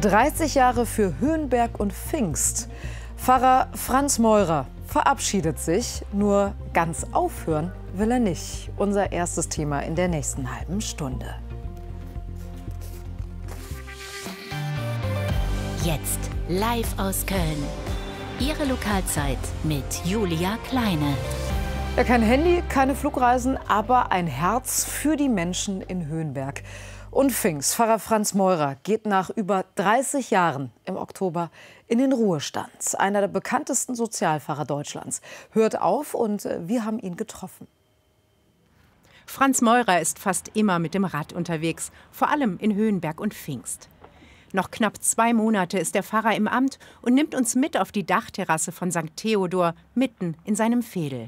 30 Jahre für Höhenberg und Pfingst. Pfarrer Franz Meurer verabschiedet sich, nur ganz aufhören will er nicht. Unser erstes Thema in der nächsten halben Stunde. Jetzt live aus Köln. Ihre Lokalzeit mit Julia Kleine. Ja, kein Handy, keine Flugreisen, aber ein Herz für die Menschen in Höhenberg. Und Pfingst, Pfarrer Franz Meurer, geht nach über 30 Jahren im Oktober in den Ruhestand. Einer der bekanntesten Sozialpfarrer Deutschlands hört auf und wir haben ihn getroffen. Franz Meurer ist fast immer mit dem Rad unterwegs, vor allem in Höhenberg und Pfingst. Noch knapp 2 Monate ist der Pfarrer im Amt und nimmt uns mit auf die Dachterrasse von St. Theodor, mitten in seinem Veedel.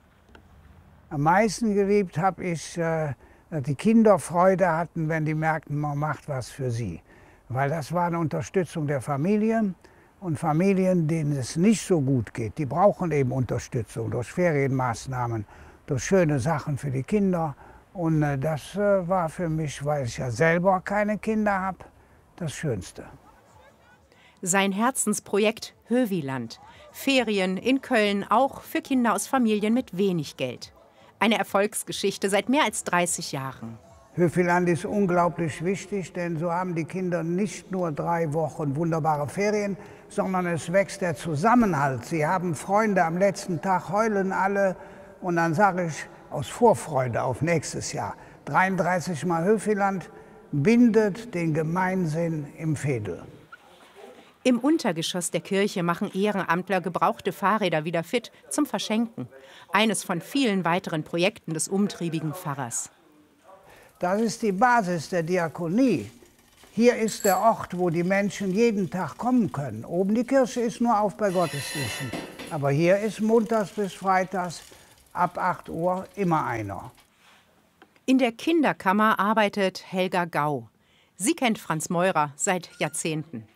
Am meisten geliebt habe ich, dass die Kinder Freude hatten, wenn die merkten, man macht was für sie. Weil das war eine Unterstützung der Familien. Und Familien, denen es nicht so gut geht, die brauchen eben Unterstützung durch Ferienmaßnahmen, durch schöne Sachen für die Kinder. Und das war für mich, weil ich ja selber keine Kinder habe, das Schönste. Sein Herzensprojekt Höviland. Ferien in Köln, auch für Kinder aus Familien mit wenig Geld. Eine Erfolgsgeschichte seit mehr als 30 Jahren. Höviland ist unglaublich wichtig, denn so haben die Kinder nicht nur 3 Wochen wunderbare Ferien, sondern es wächst der Zusammenhalt. Sie haben Freunde, am letzten Tag heulen alle und dann sage ich aus Vorfreude auf nächstes Jahr. 33 Mal Höviland bindet den Gemeinsinn im Veedel. Im Untergeschoss der Kirche machen Ehrenamtler gebrauchte Fahrräder wieder fit zum Verschenken. Eines von vielen weiteren Projekten des umtriebigen Pfarrers. Das ist die Basis der Diakonie. Hier ist der Ort, wo die Menschen jeden Tag kommen können. Oben die Kirche ist nur auf bei Gottesdiensten. Aber hier ist montags bis freitags ab 8 Uhr immer einer. In der Kinderkammer arbeitet Helga Gau. Sie kennt Franz Meurer seit Jahrzehnten.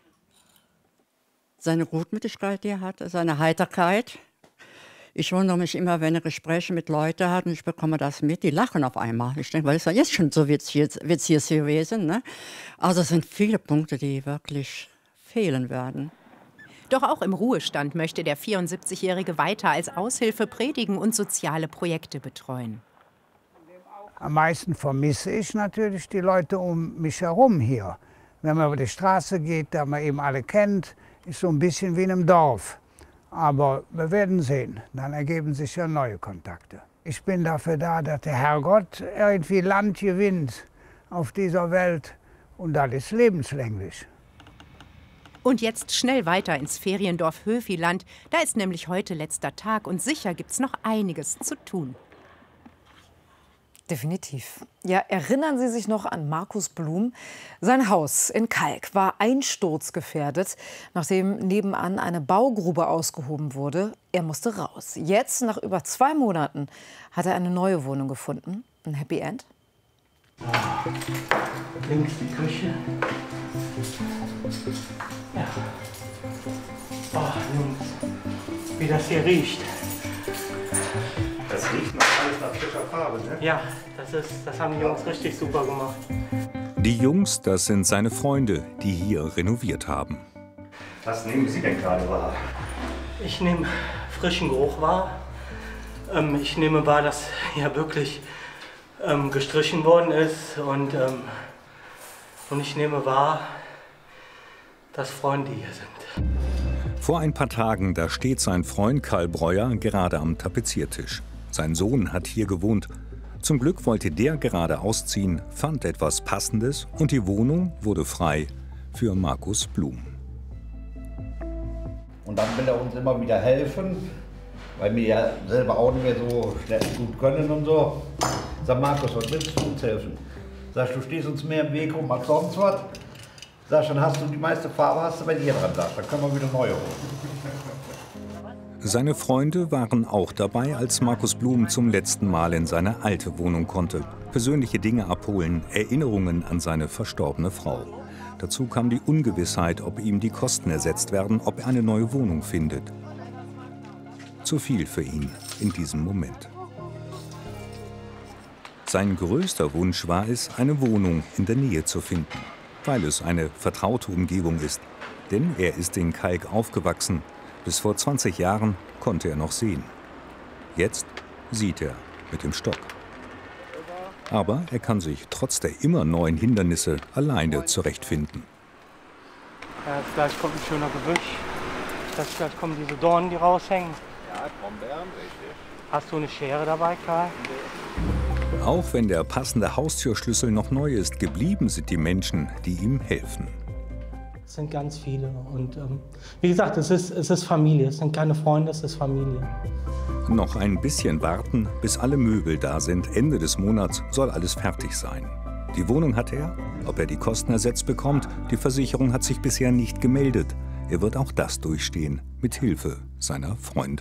Seine Gutmütigkeit, die er hat, seine Heiterkeit. Ich wundere mich immer, wenn er Gespräche mit Leuten hat und ich bekomme das mit, die lachen auf einmal. Ich denke, weil es ja jetzt schon so witzig gewesen. Ne? Also es sind viele Punkte, die wirklich fehlen werden. Doch auch im Ruhestand möchte der 74-Jährige weiter als Aushilfe predigen und soziale Projekte betreuen. Am meisten vermisse ich natürlich die Leute um mich herum hier. Wenn man über die Straße geht, da man eben alle kennt, ist so ein bisschen wie in einem Dorf. Aber wir werden sehen, dann ergeben sich ja neue Kontakte. Ich bin dafür da, dass der Herrgott irgendwie Land gewinnt auf dieser Welt und das ist lebenslänglich. Und jetzt schnell weiter ins Feriendorf Höviland. Da ist nämlich heute letzter Tag und sicher gibt's noch einiges zu tun. Definitiv. Ja, erinnern Sie sich noch an Markus Blum? Sein Haus in Kalk war einsturzgefährdet, nachdem nebenan eine Baugrube ausgehoben wurde. Er musste raus. Jetzt, nach über 2 Monaten, hat er eine neue Wohnung gefunden. Ein Happy End? Links die Küche. Ja. Oh, Jungs, wie das hier riecht. Das riecht noch alles nach frischer Farbe, ne? Ja, das haben die Jungs richtig super gemacht. Die Jungs, das sind seine Freunde, die hier renoviert haben. Was nehmen Sie denn gerade wahr? Ich nehme frischen Geruch wahr. Ich nehme wahr, dass hier wirklich gestrichen worden ist. Und ich nehme wahr, dass Freunde hier sind. Vor ein paar Tagen, da steht sein Freund Karl Breuer gerade am Tapeziertisch. Sein Sohn hat hier gewohnt. Zum Glück wollte der gerade ausziehen, fand etwas Passendes und die Wohnung wurde frei für Markus Blum. Und dann will er uns immer wieder helfen, weil wir ja selber auch nicht mehr so schnell gut können und so. Sag Markus, was willst du uns helfen? Sagst du, stehst uns mehr im Weg rum als sonst was? Sagst dann hast du die meiste Farbe hast du bei dir dran, sagst, dann können wir wieder neue holen. Seine Freunde waren auch dabei, als Markus Blum zum letzten Mal in seine alte Wohnung konnte. Persönliche Dinge abholen, Erinnerungen an seine verstorbene Frau. Dazu kam die Ungewissheit, ob ihm die Kosten ersetzt werden, ob er eine neue Wohnung findet. Zu viel für ihn in diesem Moment. Sein größter Wunsch war es, eine Wohnung in der Nähe zu finden. weil es eine vertraute Umgebung ist. Denn er ist in Kalk aufgewachsen. Bis vor 20 Jahren konnte er noch sehen. Jetzt sieht er mit dem Stock. Aber er kann sich trotz der immer neuen Hindernisse alleine zurechtfinden. Ja, jetzt gleich kommt ein schöner Gebüsch. Jetzt gleich kommen diese Dornen, die raushängen. Ja, Brombeeren, richtig. Hast du eine Schere dabei, Karl? Auch wenn der passende Haustürschlüssel noch neu ist, geblieben sind die Menschen, die ihm helfen. Es sind ganz viele. Und wie gesagt, es ist Familie. Es sind keine Freunde, es ist Familie. Noch ein bisschen warten, bis alle Möbel da sind. Ende des Monats soll alles fertig sein. Die Wohnung hat er. Ob er die Kosten ersetzt bekommt, die Versicherung hat sich bisher nicht gemeldet. Er wird auch das durchstehen, mit Hilfe seiner Freunde.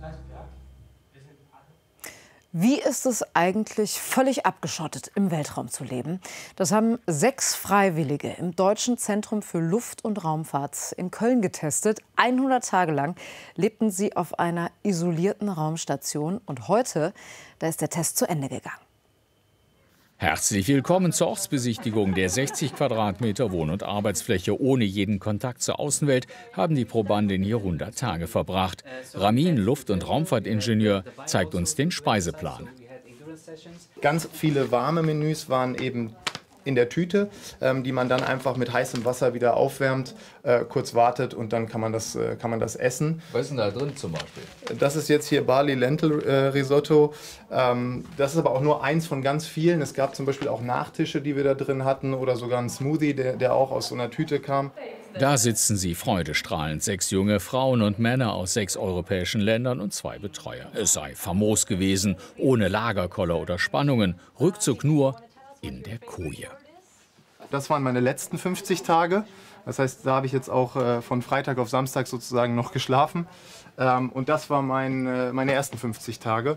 Wie ist es eigentlich, völlig abgeschottet im Weltraum zu leben? Das haben 6 Freiwillige im Deutschen Zentrum für Luft- und Raumfahrt in Köln getestet. 100 Tage lang lebten sie auf einer isolierten Raumstation. Und heute, da ist der Test zu Ende gegangen. Herzlich willkommen zur Ortsbesichtigung der 60 Quadratmeter Wohn- und Arbeitsfläche ohne jeden Kontakt zur Außenwelt haben die Probanden hier 100 Tage verbracht. Ramin, Luft- und Raumfahrtingenieur, zeigt uns den Speiseplan. Ganz viele warme Menüs waren eben in der Tüte, die man dann einfach mit heißem Wasser wieder aufwärmt, kurz wartet und dann kann man das essen. Was ist denn da drin zum Beispiel? Das ist jetzt hier Barley Lentil Risotto. Das ist aber auch nur eins von ganz vielen. Es gab zum Beispiel auch Nachtische, die wir da drin hatten oder sogar einen Smoothie, der auch aus so einer Tüte kam. Da sitzen sie freudestrahlend, 6 junge Frauen und Männer aus 6 europäischen Ländern und 2 Betreuer. Es sei famos gewesen, ohne Lagerkoller oder Spannungen, Rückzug nur in der Koje. Das waren meine letzten 50 Tage. Das heißt, da habe ich jetzt auch von Freitag auf Samstag sozusagen noch geschlafen. Und das waren meine ersten 50 Tage.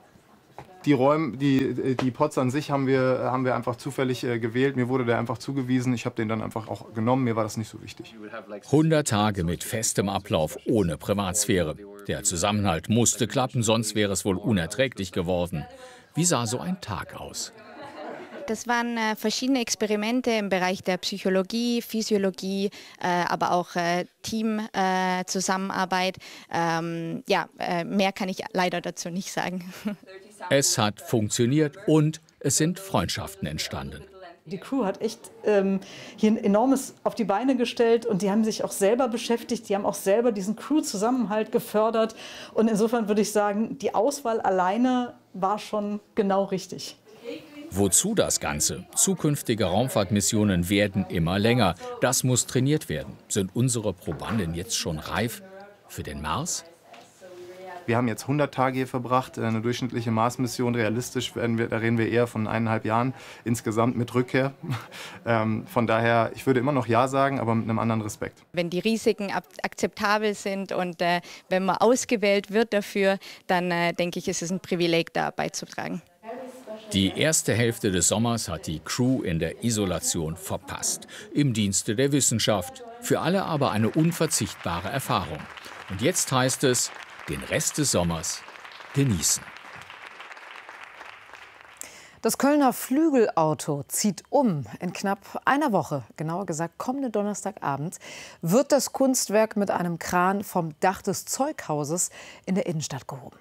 Die Pots an sich haben wir einfach zufällig gewählt. Mir wurde der einfach zugewiesen. Ich habe den dann einfach auch genommen. Mir war das nicht so wichtig. 100 Tage mit festem Ablauf, ohne Privatsphäre. Der Zusammenhalt musste klappen, sonst wäre es wohl unerträglich geworden. Wie sah so ein Tag aus? Das waren verschiedene Experimente im Bereich der Psychologie, Physiologie, aber auch Teamzusammenarbeit. Mehr kann ich leider dazu nicht sagen. Es hat funktioniert und es sind Freundschaften entstanden. Die Crew hat echt hier ein enormes auf die Beine gestellt und die haben sich auch selber beschäftigt, die haben auch selber diesen Crew-Zusammenhalt gefördert. Und insofern würde ich sagen, die Auswahl alleine war schon genau richtig. Wozu das Ganze? Zukünftige Raumfahrtmissionen werden immer länger. Das muss trainiert werden. Sind unsere Probanden jetzt schon reif für den Mars? Wir haben jetzt 100 Tage hier verbracht, eine durchschnittliche Mars-Mission. Realistisch da reden wir eher von 1,5 Jahren insgesamt mit Rückkehr. Von daher, ich würde immer noch Ja sagen, aber mit einem anderen Respekt. Wenn die Risiken akzeptabel sind und wenn man ausgewählt wird dafür, dann denke ich, ist es ein Privileg, da beizutragen. Die erste Hälfte des Sommers hat die Crew in der Isolation verpasst. Im Dienste der Wissenschaft. Für alle aber eine unverzichtbare Erfahrung. Und jetzt heißt es, den Rest des Sommers genießen. Das Kölner Flügelauto zieht um. In knapp einer Woche, genauer gesagt kommenden Donnerstagabend, wird das Kunstwerk mit einem Kran vom Dach des Zeughauses in der Innenstadt gehoben.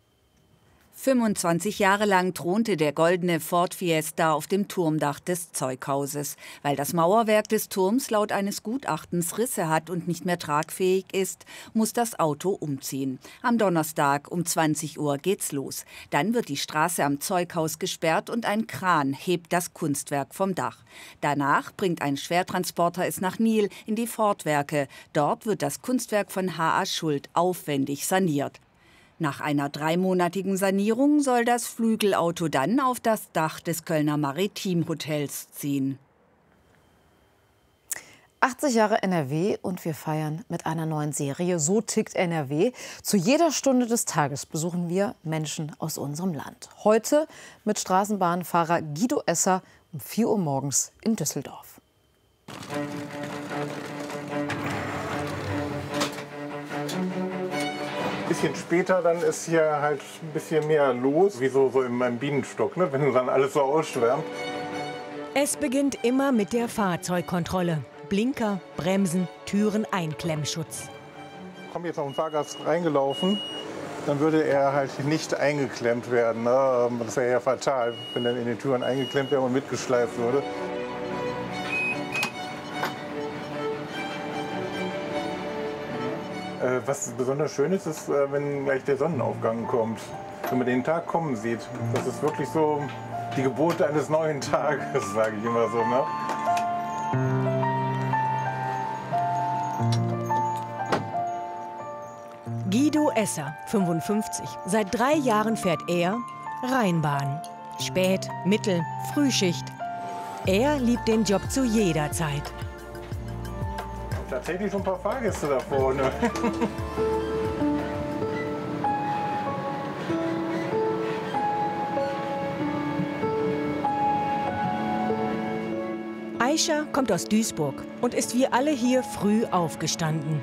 25 Jahre lang thronte der goldene Ford Fiesta auf dem Turmdach des Zeughauses. Weil das Mauerwerk des Turms laut eines Gutachtens Risse hat und nicht mehr tragfähig ist, muss das Auto umziehen. Am Donnerstag um 20 Uhr geht's los. Dann wird die Straße am Zeughaus gesperrt und ein Kran hebt das Kunstwerk vom Dach. Danach bringt ein Schwertransporter es nach Nil in die Ford-Werke. Dort wird das Kunstwerk von H.A. Schuld aufwendig saniert. Nach einer 3-monatigen Sanierung soll das Flügelauto dann auf das Dach des Kölner Maritim-Hotels ziehen. 80 Jahre NRW und wir feiern mit einer neuen Serie So tickt NRW. Zu jeder Stunde des Tages besuchen wir Menschen aus unserem Land. Heute mit Straßenbahnfahrer Guido Esser um 4 Uhr morgens in Düsseldorf. Ein bisschen später dann ist hier halt ein bisschen mehr los, wie so in meinem Bienenstock, ne? Wenn dann alles so ausschwärmt. Es beginnt immer mit der Fahrzeugkontrolle. Blinker, Bremsen, Türen, Einklemmschutz. Kommt jetzt noch ein Fahrgast reingelaufen, dann würde er halt nicht eingeklemmt werden. Ne? Das wäre ja fatal, wenn er in den Türen eingeklemmt wäre und mitgeschleift würde. Was besonders schön ist, ist, wenn gleich der Sonnenaufgang kommt. Wenn man den Tag kommen sieht. Das ist wirklich so die Geburt eines neuen Tages, sage ich immer so. Ne? Guido Esser, 55. Seit 3 Jahren fährt er Rheinbahn. Spät-, Mittel-, Frühschicht. Er liebt den Job zu jeder Zeit. Tatsächlich schon ein paar Fahrgäste da vorne. Aisha kommt aus Duisburg und ist wie alle hier früh aufgestanden.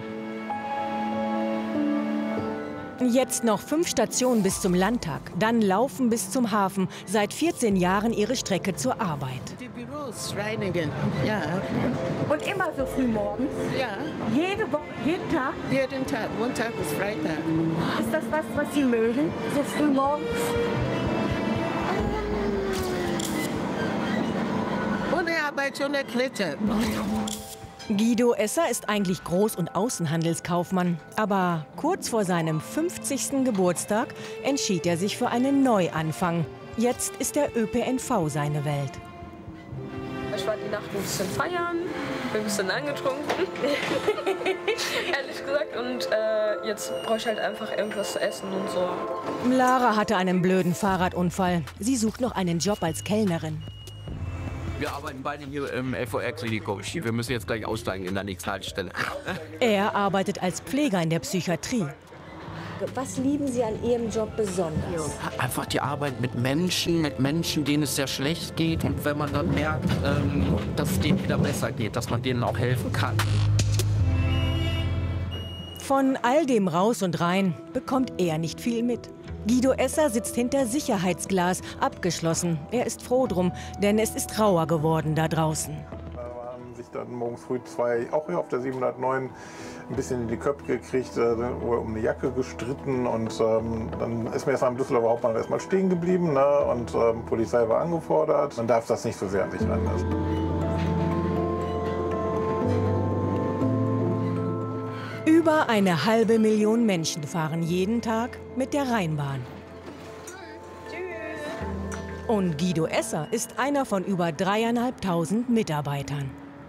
Jetzt noch 5 Stationen bis zum Landtag, dann laufen bis zum Hafen. Seit 14 Jahren ihre Strecke zur Arbeit. Die Büros reinigen, ja. Und immer so früh morgens? Ja. Jede Woche, jeden Tag? Jeden Tag, Montag bis Freitag. Ist das was Sie mögen, so früh morgens? Ohne Arbeit schon erklettert. Guido Esser ist eigentlich Groß- und Außenhandelskaufmann. Aber kurz vor seinem 50. Geburtstag entschied er sich für einen Neuanfang. Jetzt ist der ÖPNV seine Welt. Ich war die Nacht ein bisschen feiern, bin ein bisschen angetrunken, ehrlich gesagt. Und jetzt brauche ich halt einfach irgendwas zu essen und so. Lara hatte einen blöden Fahrradunfall. Sie sucht noch einen Job als Kellnerin. Wir arbeiten beide hier im LVR-Klinikum. Wir müssen jetzt gleich aussteigen in der nächsten Haltestelle. Er arbeitet als Pfleger in der Psychiatrie. Was lieben Sie an Ihrem Job besonders? Einfach die Arbeit mit Menschen, denen es sehr schlecht geht. Und wenn man dann merkt, dass es denen wieder besser geht, dass man denen auch helfen kann. Von all dem Raus und Rein bekommt er nicht viel mit. Guido Esser sitzt hinter Sicherheitsglas, abgeschlossen. Er ist froh drum, denn es ist rauer geworden da draußen. Da haben sich dann morgens früh 2, auch hier auf der 709, ein bisschen in die Köpfe gekriegt, um eine Jacke gestritten. Und dann ist mir erstmal am Düsseldorfer Hauptbahnhof erstmal stehen geblieben, ne? Und Polizei war angefordert. Man darf das nicht so sehr an sich ranlassen. Über 500.000 Menschen fahren jeden Tag mit der Rheinbahn. Und Guido Esser ist einer von über 3.500 Mitarbeitern.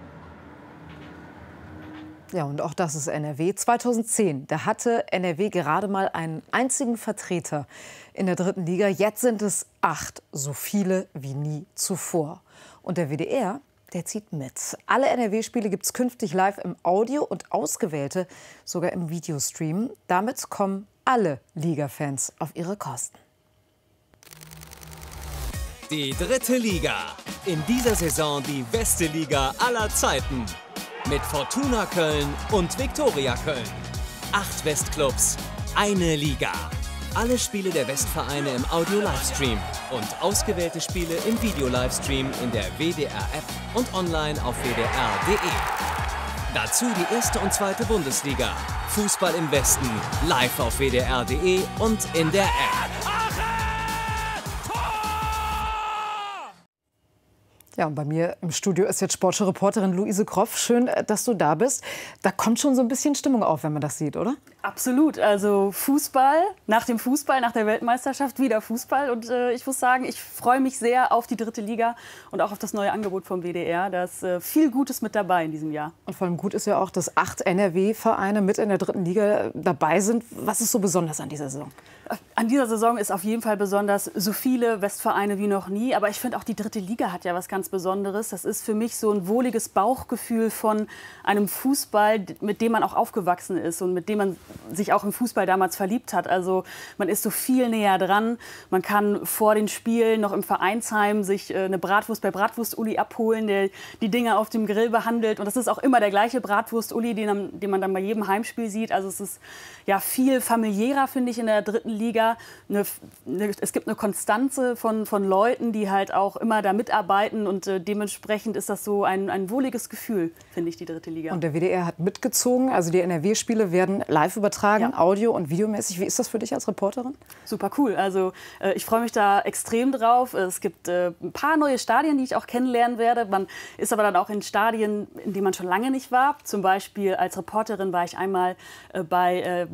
Ja, und auch das ist NRW. 2010, da hatte NRW gerade mal einen einzigen Vertreter in der 3. Liga. Jetzt sind es 8, so viele wie nie zuvor. Und der WDR, der zieht mit. Alle NRW-Spiele gibt es künftig live im Audio und ausgewählte sogar im Videostream. Damit kommen alle Liga-Fans auf ihre Kosten. Die 3. Liga. In dieser Saison die beste Liga aller Zeiten. Mit Fortuna Köln und Viktoria Köln. 8 Westclubs, eine Liga. Alle Spiele der Westvereine im Audio-Livestream und ausgewählte Spiele im Video-Livestream in der WDR-App und online auf wdr.de. Dazu die 1. und 2. Bundesliga. Fußball im Westen, live auf wdr.de und in der App. Ja, und bei mir im Studio ist jetzt Sportschau-Reporterin Luise Groff. Schön, dass du da bist. Da kommt schon so ein bisschen Stimmung auf, wenn man das sieht, oder? Absolut. Also Fußball, nach der Weltmeisterschaft wieder Fußball. Und ich muss sagen, ich freue mich sehr auf die 3. Liga und auch auf das neue Angebot vom WDR. Da ist viel Gutes mit dabei in diesem Jahr. Und vor allem gut ist ja auch, dass 8 NRW-Vereine mit in der 3. Liga dabei sind. Was ist so besonders an dieser Saison? An dieser Saison ist auf jeden Fall besonders so viele Westvereine wie noch nie. Aber ich finde auch, die 3. Liga hat ja was ganz Besonderes. Das ist für mich so ein wohliges Bauchgefühl von einem Fußball, mit dem man auch aufgewachsen ist und mit dem man sich auch im Fußball damals verliebt hat. Also man ist so viel näher dran. Man kann vor den Spielen noch im Vereinsheim sich eine Bratwurst bei Bratwurst-Uli abholen, der die Dinge auf dem Grill behandelt. Und das ist auch immer der gleiche Bratwurst-Uli, den man dann bei jedem Heimspiel sieht. Also es ist ja viel familiärer, finde ich, in der 3. Liga es gibt eine Konstanze von Leuten, die halt auch immer da mitarbeiten und dementsprechend ist das so ein wohliges Gefühl, finde ich, die 3. Liga. Und der WDR hat mitgezogen, also die NRW-Spiele werden live übertragen, Audio- und Videomäßig. Wie ist das für dich als Reporterin? Super cool, also ich freue mich da extrem drauf. Es gibt ein paar neue Stadien, die ich auch kennenlernen werde. Man ist aber dann auch in Stadien, in denen man schon lange nicht war. Zum Beispiel als Reporterin war ich einmal bei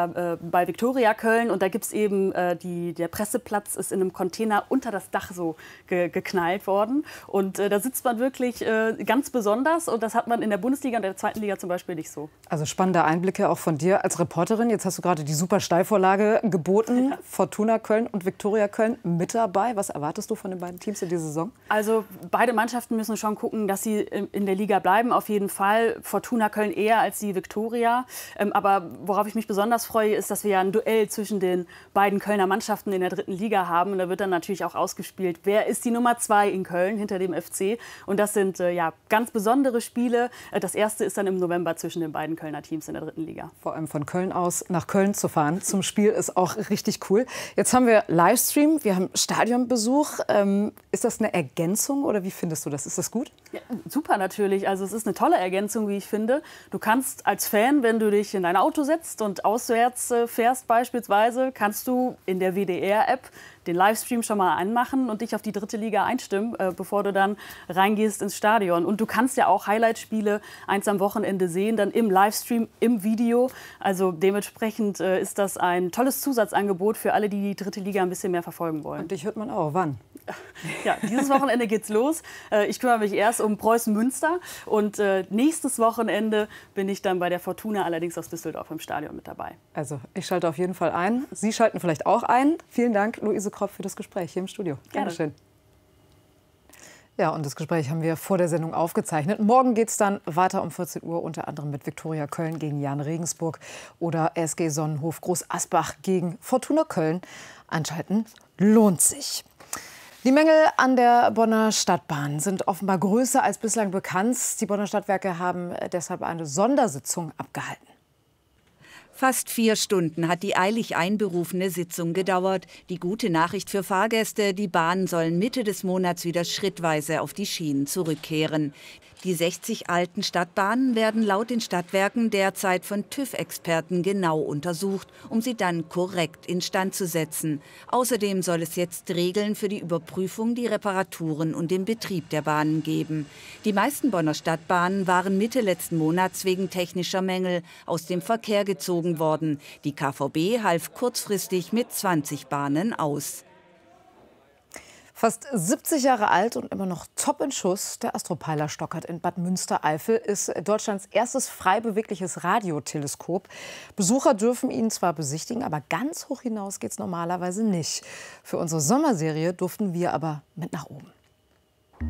Viktoria Köln und da gibt es eben, der Presseplatz ist in einem Container unter das Dach so geknallt worden. Und da sitzt man wirklich ganz besonders und das hat man in der Bundesliga und der 2. Liga zum Beispiel nicht so. Also spannende Einblicke auch von dir als Reporterin. Jetzt hast du gerade die super Steilvorlage geboten. Ja. Fortuna Köln und Viktoria Köln mit dabei. Was erwartest du von den beiden Teams in dieser Saison? Also beide Mannschaften müssen schon gucken, dass sie in der Liga bleiben. Auf jeden Fall Fortuna Köln eher als die Viktoria. Aber worauf ich mich besonders freue, ist, dass wir ja ein Duell zwischen den beiden Kölner Mannschaften in der 3. Liga haben. Und da wird dann natürlich auch ausgespielt, wer ist die Nummer 2 in Köln hinter dem FC. Und das sind ganz besondere Spiele. Das erste ist dann im November zwischen den beiden Kölner Teams in der 3. Liga. Vor allem von Köln aus nach Köln zu fahren zum Spiel ist auch richtig cool. Jetzt haben wir Livestream, wir haben Stadionbesuch. Ist das eine Ergänzung oder wie findest du das? Ist das gut? Ja, super natürlich. Also es ist eine tolle Ergänzung, wie ich finde. Du kannst als Fan, wenn du dich in dein Auto setzt und auswärts fährst beispielsweise, kannst du in der WDR-App den Livestream schon mal anmachen und dich auf die 3. Liga einstimmen, bevor du dann reingehst ins Stadion. Und du kannst ja auch Highlight-Spiele eins am Wochenende sehen, dann im Livestream, im Video. Also dementsprechend ist das ein tolles Zusatzangebot für alle, die die 3. Liga ein bisschen mehr verfolgen wollen. Und dich hört man auch. Wann? Ja, dieses Wochenende geht's los. Ich kümmere mich erst um Preußen Münster und nächstes Wochenende bin ich dann bei der Fortuna, allerdings aus Düsseldorf im Stadion mit dabei. Also ich schalte auf jeden Fall ein. Sie schalten vielleicht auch ein. Vielen Dank, Luise Kropp, für das Gespräch hier im Studio. Gerne. Dankeschön. Ja, und das Gespräch haben wir vor der Sendung aufgezeichnet. Morgen geht es dann weiter um 14 Uhr, unter anderem mit Viktoria Köln gegen Jan Regensburg oder SG Sonnenhof Groß Asbach gegen Fortuna Köln. Einschalten lohnt sich. Die Mängel an der Bonner Stadtbahn sind offenbar größer als bislang bekannt. Die Bonner Stadtwerke haben deshalb eine Sondersitzung abgehalten. Fast 4 Stunden hat die eilig einberufene Sitzung gedauert. Die gute Nachricht für Fahrgäste: Die Bahnen sollen Mitte des Monats wieder schrittweise auf die Schienen zurückkehren. Die 60 alten Stadtbahnen werden laut den Stadtwerken derzeit von TÜV-Experten genau untersucht, um sie dann korrekt instand zu setzen. Außerdem soll es jetzt Regeln für die Überprüfung, die Reparaturen und den Betrieb der Bahnen geben. Die meisten Bonner Stadtbahnen waren Mitte letzten Monats wegen technischer Mängel aus dem Verkehr gezogen worden. Die KVB half kurzfristig mit 20 Bahnen aus. Fast 70 Jahre alt und immer noch top in Schuss, der Astropeiler Stockert in Bad Münstereifel ist Deutschlands erstes frei bewegliches Radioteleskop. Besucher dürfen ihn zwar besichtigen, aber ganz hoch hinaus geht's normalerweise nicht. Für unsere Sommerserie durften wir aber mit nach oben.